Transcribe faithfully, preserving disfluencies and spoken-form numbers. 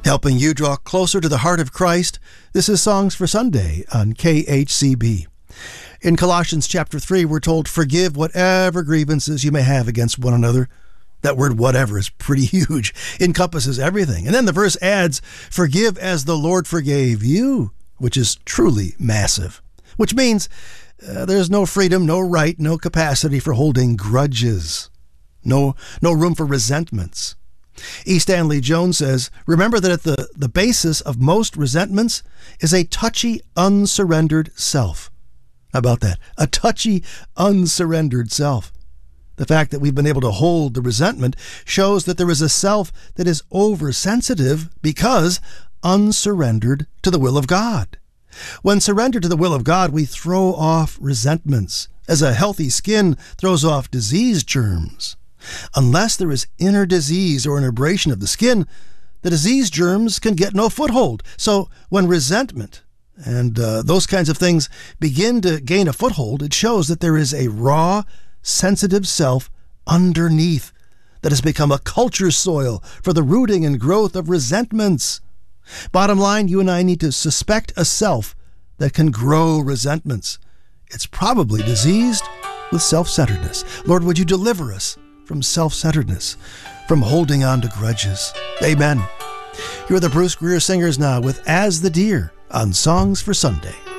Helping you draw closer to the heart of Christ, this is Songs for Sunday on K H C B. In Colossians chapter three, we're told, forgive whatever grievances you may have against one another. That word whatever is pretty huge, encompasses everything. And then the verse adds, forgive as the Lord forgave you, which is truly massive, which means uh, there's no freedom, no right, no capacity for holding grudges, no, no room for resentments. E. Stanley Jones says, remember that at the, the basis of most resentments is a touchy, unsurrendered self. How about that? A touchy, unsurrendered self. The fact that we've been able to hold the resentment shows that there is a self that is oversensitive because unsurrendered to the will of God. When surrendered to the will of God, we throw off resentments, as a healthy skin throws off disease germs. Unless there is inner disease or an abrasion of the skin, the disease germs can get no foothold. So when resentment and uh, those kinds of things begin to gain a foothold, it shows that there is a raw, sensitive self underneath that has become a culture soil for the rooting and growth of resentments. Bottom line, you and I need to suspect a self that can grow resentments. It's probably diseased with self-centeredness. Lord, would you deliver us from self-centeredness, from holding on to grudges? Amen. Here are the Bruce Greer Singers now with As the Deer on Songs for Sunday.